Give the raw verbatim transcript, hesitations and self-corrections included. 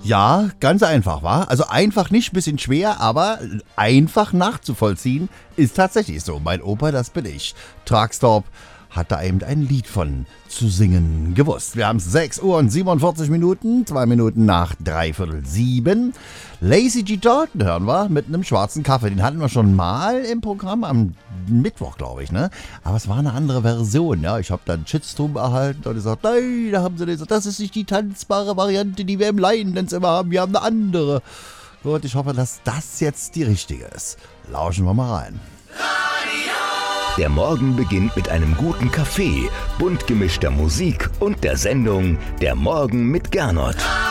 Ja, ganz einfach, wa? Also einfach nicht, bisschen schwer, aber einfach nachzuvollziehen ist tatsächlich so. Mein Opa, das bin ich. Truckstop hat da eben ein Lied von zu singen gewusst. Wir haben sechs Uhr und siebenundvierzig Minuten, zwei Minuten nach dreiviertel sieben. Lazy G. Dalton hören wir mit einem schwarzen Kaffee. Den hatten wir schon mal im Programm am Mittwoch, glaube ich, ne? Aber es war eine andere Version, ja. Ich habe dann Shitstorm erhalten und gesagt, nein, da haben sie gesagt, das ist nicht die tanzbare Variante, die wir im Line-Dance immer haben. Wir haben eine andere. Gut, ich hoffe, dass das jetzt die richtige ist. Lauschen wir mal rein. Der Morgen beginnt mit einem guten Kaffee, bunt gemischter Musik und der Sendung Der Morgen mit Gernot.